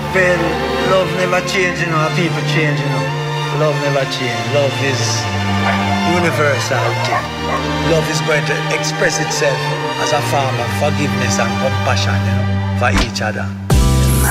Well, love never change, you know, and people change, you know. Love never change. Love is universal thing. Love is going to express itself as a form of forgiveness and compassion, you know, for each other.